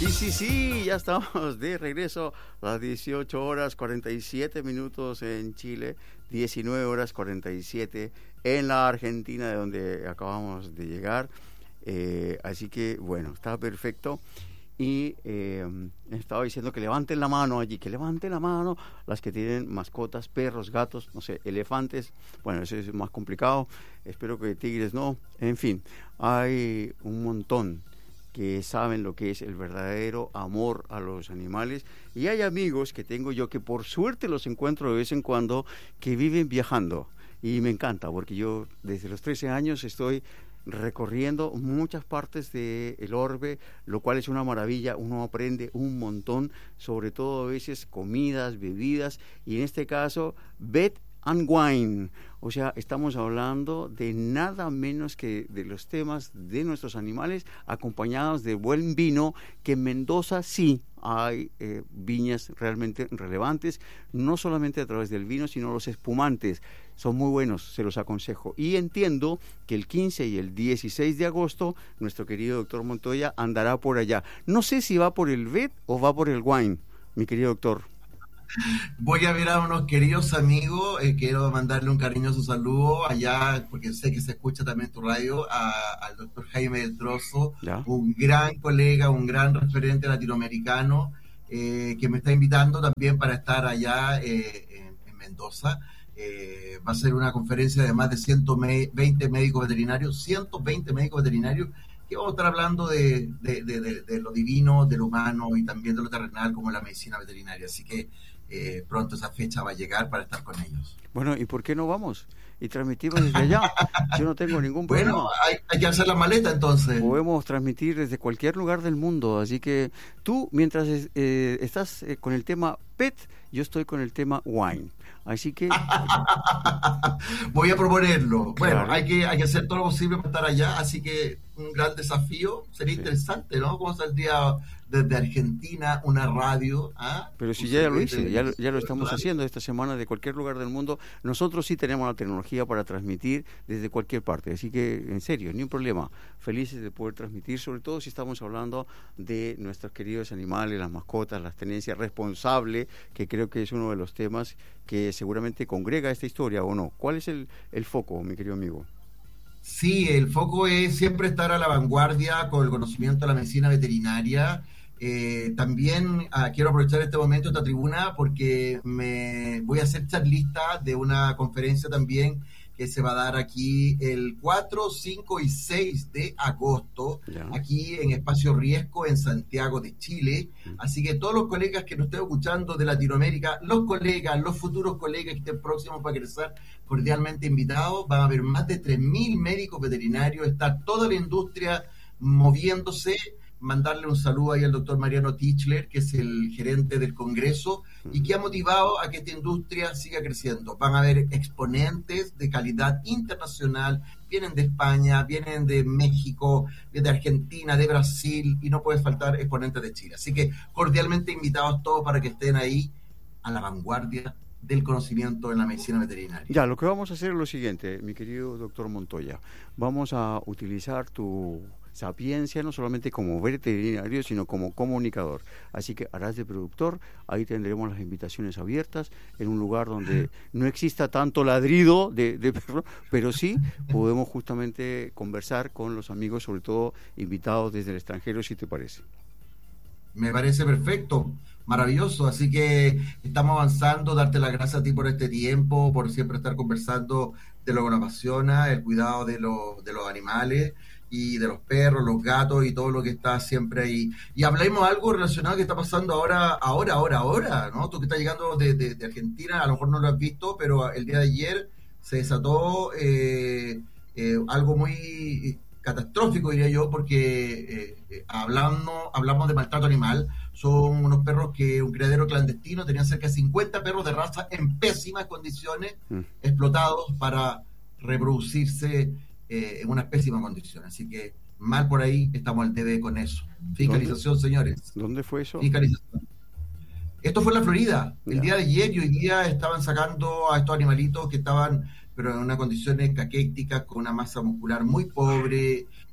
Sí, ya estamos de regreso a las 18 horas 47 minutos en Chile, 19 horas 47 en la Argentina, de donde acabamos de llegar. Así que, bueno, está perfecto. Y estaba diciendo que levanten la mano allí, que levanten la mano las que tienen mascotas, perros, gatos, no sé, elefantes. Bueno, eso es más complicado. Espero que tigres no. En fin, hay un montón que saben lo que es el verdadero amor a los animales, y hay amigos que tengo yo que por suerte los encuentro de vez en cuando, que viven viajando, y me encanta porque yo desde los 13 años estoy recorriendo muchas partes del orbe, lo cual es una maravilla. Uno aprende un montón, sobre todo a veces comidas, bebidas, y en este caso Bed and Wine. O sea, estamos hablando de nada menos que de los temas de nuestros animales, acompañados de buen vino, que en Mendoza sí hay viñas realmente relevantes, no solamente a través del vino, sino los espumantes. Son muy buenos, se los aconsejo. Y entiendo que el 15 y el 16 de agosto, nuestro querido doctor Montoya andará por allá. No sé si va por el Bed o va por el Wine, mi querido doctor. Voy a ver a unos queridos amigos, quiero mandarle un cariñoso saludo allá, porque sé que se escucha también en tu radio, al doctor Jaime del Trozo, ¿Ya? un gran colega, un gran referente latinoamericano, que me está invitando también para estar allá en Mendoza. Va a ser una conferencia de más de 120 médicos veterinarios, 120 médicos veterinarios, que vamos a estar hablando de lo divino, de lo humano y también de lo terrenal, como la medicina veterinaria. Así que pronto esa fecha va a llegar para estar con ellos. Bueno, ¿y por qué no vamos? Y transmitimos desde allá. Yo no tengo ningún problema. Bueno, hay que hacer la maleta entonces. Podemos transmitir desde cualquier lugar del mundo. Así que tú, mientras estás con el tema pet, yo estoy con el tema wine. Así que voy a proponerlo. Claro. Bueno, hay que hacer todo lo posible para estar allá, así que un gran desafío. Sería interesante, ¿no? ¿Cómo saldría desde Argentina una radio? Pero si ya lo hice, ya lo estamos haciendo esta semana de cualquier lugar del mundo. Nosotros sí tenemos la tecnología para transmitir desde cualquier parte, así que en serio, ni un problema. Felices de poder transmitir, sobre todo si estamos hablando de nuestros queridos animales, las mascotas, las tenencias responsables, que creo que es uno de los temas que seguramente congrega esta historia, ¿o no? ¿Cuál es el foco, mi querido amigo? Sí, el foco es siempre estar a la vanguardia con el conocimiento de la medicina veterinaria. También quiero aprovechar este momento, esta tribuna, porque me voy a hacer charlista de una conferencia también que se va a dar aquí el 4, 5 y 6 de agosto, aquí en Espacio Riesgo, en Santiago de Chile. Así que todos los colegas que nos estén escuchando de Latinoamérica, los colegas, los futuros colegas que estén próximos para egresar, cordialmente invitados. Van a haber más de 3.000 médicos veterinarios, está toda la industria moviéndose. Mandarle un saludo ahí al doctor Mariano Tichler, que es el gerente del Congreso, y que ha motivado a que esta industria siga creciendo. Van a haber exponentes de calidad internacional, vienen de España, vienen de México, de Argentina, de Brasil, y no puede faltar exponentes de Chile. Así que cordialmente invitados todos para que estén ahí a la vanguardia del conocimiento en la medicina veterinaria. Ya, lo que vamos a hacer es lo siguiente, mi querido doctor Montoya. Vamos a utilizar tu sapiencia no solamente como veterinario, sino como comunicador. Así que harás de productor, ahí tendremos las invitaciones abiertas en un lugar donde no exista tanto ladrido de perro, pero sí podemos justamente conversar con los amigos, sobre todo invitados desde el extranjero, si te parece. Me parece perfecto, maravilloso, así que estamos avanzando. Darte las gracias a ti por este tiempo, por siempre estar conversando de lo que nos apasiona, el cuidado de los animales y de los perros, los gatos y todo lo que está siempre ahí. Y hablemos algo relacionado que está pasando ahora, ¿no? Tú que estás llegando de Argentina, a lo mejor no lo has visto, pero el día de ayer se desató algo muy catastrófico, diría yo, porque hablamos de maltrato animal. Son unos perros que un criadero clandestino tenían cerca de 50 perros de raza en pésimas condiciones, explotados para reproducirse en unas pésimas condiciones. Así que mal por ahí, estamos al debe con eso. Fiscalización, señores. ¿Dónde fue eso? Fiscalización. Esto fue en la Florida. El día de ayer y hoy día estaban sacando a estos animalitos que estaban, pero en unas condiciones caquéticas, con una masa muscular muy pobre,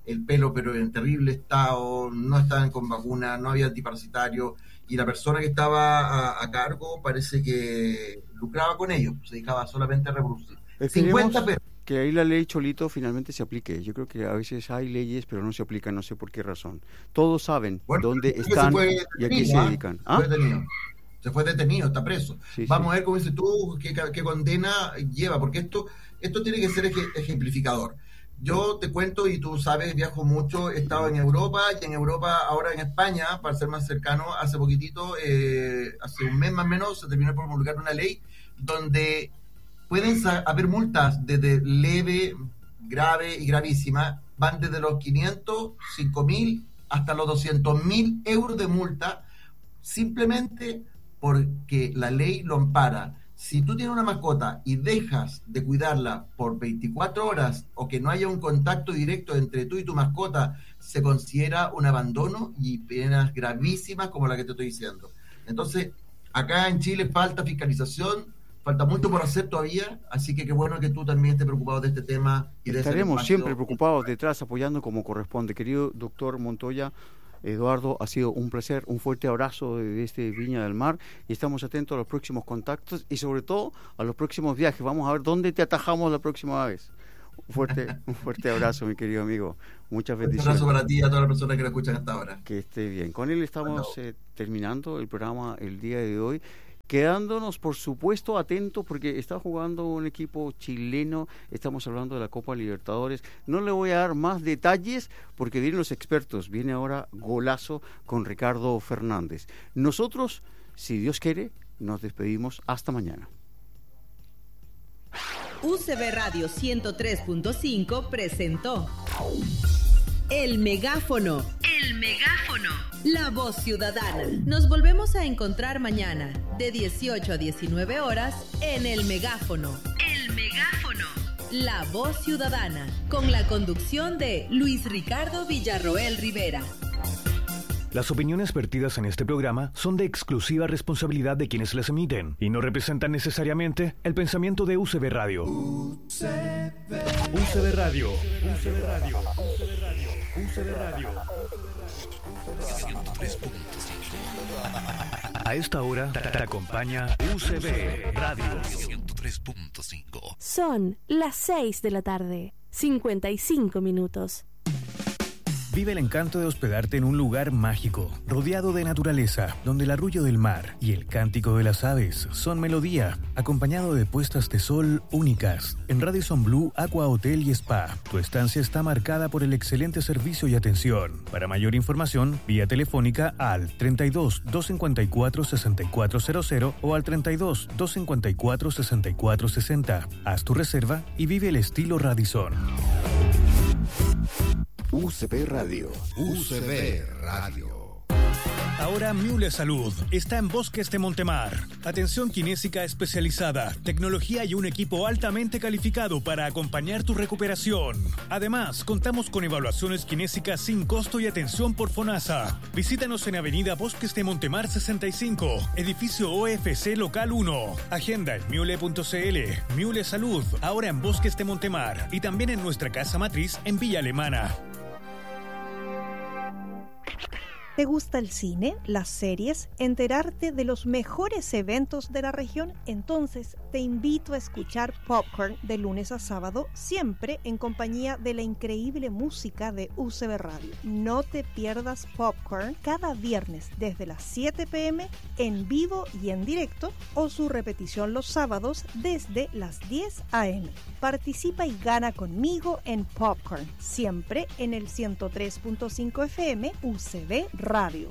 el pelo pero en terrible estado, no estaban con vacuna, no había antiparasitario, y la persona que estaba a cargo parece que lucraba con ellos, se dedicaba solamente a reproducir. Esperemos 50 pesos. que ahí la ley Cholito finalmente se aplique. Yo creo que a veces hay leyes, pero no se aplican, no sé por qué razón. Todos saben dónde están y a qué se dedican. Se fue detenido, está preso. Sí, Vamos a ver, como dices tú, qué condena lleva, porque esto tiene que ser ejemplificador. Yo te cuento, y tú sabes, viajo mucho, he estado en Europa, y en Europa, ahora en España, para ser más cercano, hace poquitito, hace un mes más o menos, se terminó de promulgar una ley donde pueden haber multas desde leve, grave y gravísima, van desde los 500, 5.000 hasta los 200.000 euros de multa, simplemente porque la ley lo ampara. Si tú tienes una mascota y dejas de cuidarla por 24 horas o que no haya un contacto directo entre tú y tu mascota, se considera un abandono y penas gravísimas como la que te estoy diciendo. Entonces, acá en Chile falta fiscalización, falta mucho por hacer todavía, así que qué bueno que tú también estés preocupado de este tema. Y de estaremos siempre preocupados detrás, apoyando como corresponde. Querido doctor Montoya, Eduardo, ha sido un placer, un fuerte abrazo desde este Viña del Mar, y estamos atentos a los próximos contactos y sobre todo a los próximos viajes. Vamos a ver dónde te atajamos la próxima vez. Un fuerte abrazo, mi querido amigo. Muchas bendiciones. Un abrazo para ti y a todas las personas que lo escuchan hasta ahora. Que esté bien. Con él estamos terminando el programa el día de hoy, quedándonos, por supuesto, atentos porque está jugando un equipo chileno. Estamos hablando de la Copa Libertadores. No le voy a dar más detalles porque vienen los expertos. Viene ahora Golazo con Ricardo Fernández. Nosotros, si Dios quiere, nos despedimos. Hasta mañana. UCB Radio 103.5 presentó El Megáfono. El Megáfono. La voz ciudadana. Nos volvemos a encontrar mañana de 18 a 19 horas en El Megáfono. El Megáfono. La voz ciudadana. Con la conducción de Luis Ricardo Villarroel Rivera. Las opiniones vertidas en este programa son de exclusiva responsabilidad de quienes las emiten y no representan necesariamente el pensamiento de UCB Radio. UCB Radio. UCB Radio. UCB Radio. A esta hora te acompaña UCB Radio 103.5. Son las 6 de la tarde, 55 minutos. Vive el encanto de hospedarte en un lugar mágico, rodeado de naturaleza, donde el arrullo del mar y el cántico de las aves son melodía, acompañado de puestas de sol únicas. En Radisson Blu Aqua Hotel y Spa, tu estancia está marcada por el excelente servicio y atención. Para mayor información, vía telefónica al 32 254 6400 o al 32 254 6460. Haz tu reserva y vive el estilo Radisson. UCB Radio. UCB Radio. Ahora Miule Salud está en Bosques de Montemar. Atención kinésica especializada, tecnología y un equipo altamente calificado para acompañar tu recuperación. Además, contamos con evaluaciones kinésicas sin costo y atención por FONASA. Visítanos en Avenida Bosques de Montemar 65, edificio OFC Local 1. Agenda en miule.cl. Miule Salud, ahora en Bosques de Montemar y también en nuestra casa matriz en Villa Alemana. ¿Te gusta el cine, las series, enterarte de los mejores eventos de la región? Entonces te invito a escuchar Popcorn de lunes a sábado, siempre en compañía de la increíble música de UCB Radio. No te pierdas Popcorn cada viernes desde las 7 p.m. en vivo y en directo, o su repetición los sábados desde las 10 a.m. Participa y gana conmigo en Popcorn, siempre en el 103.5 FM UCB Radio.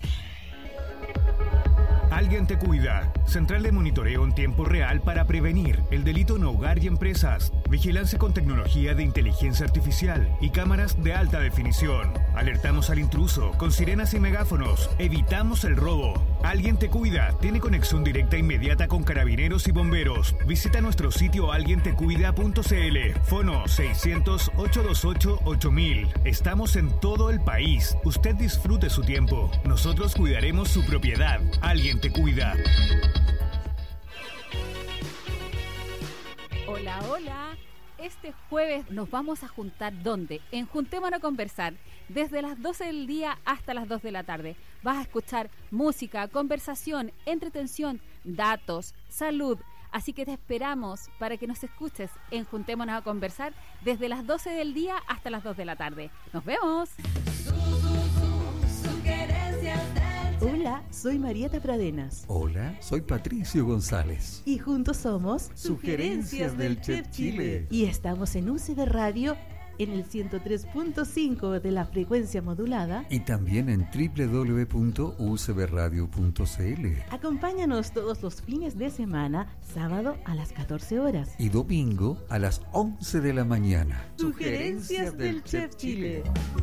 Alguien te cuida. Central de monitoreo en tiempo real para prevenir el delito en hogar y empresas. Vigilancia con tecnología de inteligencia artificial y cámaras de alta definición. Alertamos al intruso con sirenas y megáfonos. Evitamos el robo. Alguien te cuida. Tiene conexión directa inmediata con carabineros y bomberos. Visita nuestro sitio alguientecuida.cl. Fono 600-828-8000. Estamos en todo el país. Usted disfrute su tiempo. Nosotros cuidaremos su propiedad. Alguien te cuida. Hola, hola. este jueves nos vamos a juntar, ¿dónde? En Juntémonos a Conversar, desde las 12 del día hasta las 2 de la tarde. Vas a escuchar música, conversación, entretención, datos, salud. Así que te esperamos para que nos escuches en Juntémonos a Conversar desde las 12 del día hasta las 2 de la tarde. ¡Nos vemos! Hola, soy Marieta Pradenas. Hola, soy Patricio González. Y juntos somos Sugerencias del Chef Chile. Y estamos en UCB Radio en el 103.5 de la frecuencia modulada. Y también en www.ucbradio.cl. Acompáñanos todos los fines de semana, sábado a las 14 horas. Y domingo a las 11 de la mañana. Sugerencias del Chef Chile.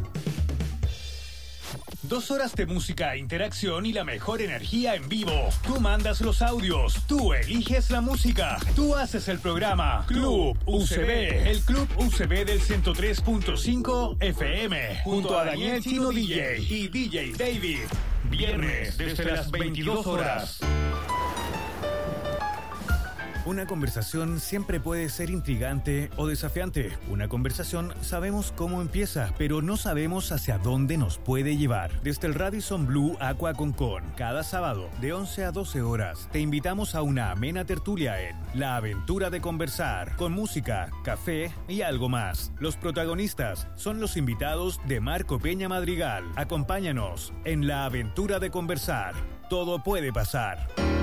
2 horas de música, interacción y la mejor energía en vivo. Tú mandas los audios, tú eliges la música, tú haces el programa. Club UCB, el Club UCB del 103.5 FM, junto a Daniel Chino DJ y DJ David. Viernes desde las 22 horas. Una conversación siempre puede ser intrigante o desafiante. Una conversación sabemos cómo empieza, pero no sabemos hacia dónde nos puede llevar. Desde el Radisson Blu Aqua Concon, cada sábado de 11 a 12 horas, te invitamos a una amena tertulia en La Aventura de Conversar, con música, café y algo más. Los protagonistas son los invitados de Marco Peña Madrigal. Acompáñanos en La Aventura de Conversar. Todo puede pasar.